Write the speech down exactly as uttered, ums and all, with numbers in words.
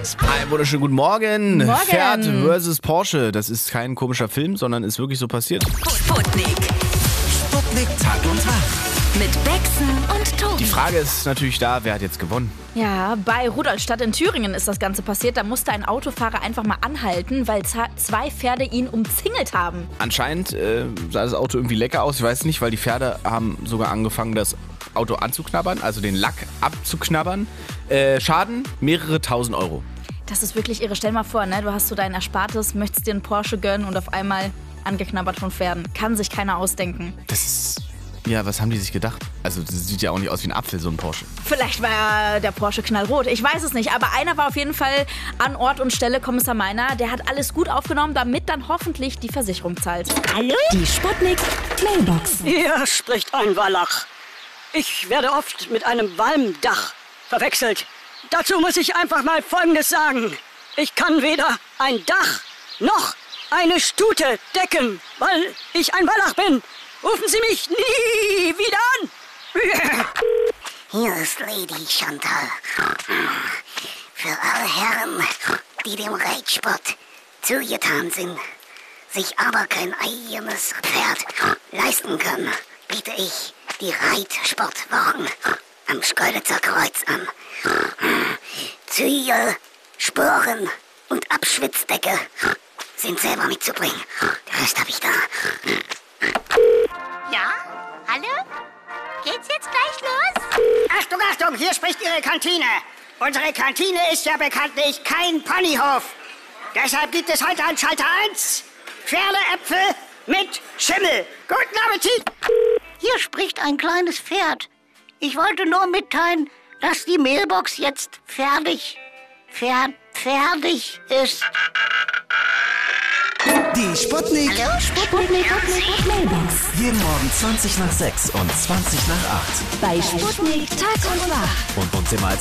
Einen wunderschönen guten Morgen. Morgen. Pferd versus Porsche. Das ist kein komischer Film, sondern ist wirklich so passiert. Sputnik. Sputnik Tag und Tag. Mit Bexen und Tobi. Die Frage ist natürlich da, wer hat jetzt gewonnen? Ja, bei Rudolstadt in Thüringen ist das Ganze passiert. Da musste ein Autofahrer einfach mal anhalten, weil za- zwei Pferde ihn umzingelt haben. Anscheinend äh, sah das Auto irgendwie lecker aus. Ich weiß nicht, weil die Pferde haben sogar angefangen, das Auto anzuknabbern, also den Lack abzuknabbern. Äh, Schaden mehrere tausend Euro. Das ist wirklich irre. Stell mal vor, ne? Du hast so dein Erspartes, möchtest dir einen Porsche gönnen und auf einmal angeknabbert von Pferden. Kann sich keiner ausdenken. Das ist... Ja, was haben die sich gedacht? Also das sieht ja auch nicht aus wie ein Apfel, so ein Porsche. Vielleicht war der Porsche knallrot, ich weiß es nicht. Aber einer war auf jeden Fall an Ort und Stelle, Kommissar Meiner. Der hat alles gut aufgenommen, damit dann hoffentlich die Versicherung zahlt. Hallo? Die Sputnik Mailbox. Hier spricht ein Wallach. Ich werde oft mit einem Walmdach verwechselt. Dazu muss ich einfach mal Folgendes sagen. Ich kann weder ein Dach noch eine Stute decken, weil ich ein Wallach bin. Rufen Sie mich nie wieder an. Hier ist Lady Chantal. Für alle Herren, die dem Reitsport zugetan sind, sich aber kein eigenes Pferd leisten können, biete ich die Reitsportwochen am Schkeuditzer Kreuz an. Zügel, Sporen und Abschwitzdecke sind selber mitzubringen. Den Rest habe ich da. Ja? Hallo? Geht's jetzt gleich los? Achtung, Achtung, hier spricht Ihre Kantine. Unsere Kantine ist ja bekanntlich kein Ponyhof. Deshalb gibt es heute an Schalter eins Pferdeäpfel mit Schimmel. Guten Appetit! Hier spricht ein kleines Pferd. Ich wollte nur mitteilen, dass die Mailbox jetzt fertig, fer, fertig ist. Die Sputnik. Hallo, Sputnik. Mailbox. Jeden Morgen zwanzig nach sechs und zwanzig nach acht. Bei Sputnik Tag und Nacht. Und uns immer als